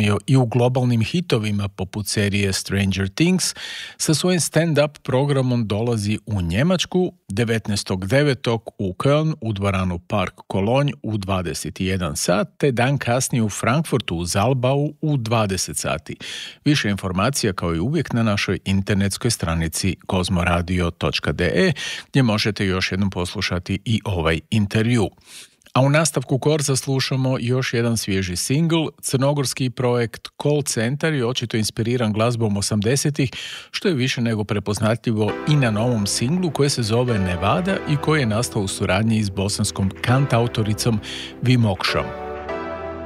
oformio i u globalnim hitovima poput serije Stranger Things, sa svojim stand-up programom dolazi u Njemačku 19.9. u Köln u dvoranu Park Cologne u 21 sat, te dan kasnije u Frankfurtu u Zalbau u 20 sati. Više informacija kao i uvijek na našoj internetskoj stranici kozmoradio.de, gdje možete još jednom poslušati i ovaj intervju. A u nastavku Korza slušamo još jedan svježi singl. Crnogorski projekt Call Center je očito inspiriran glazbom 80-ih, što je više nego prepoznatljivo i na novom singlu koji se zove Nevada i koji je nastao u suradnji s bosanskom kantautoricom Vimokšom.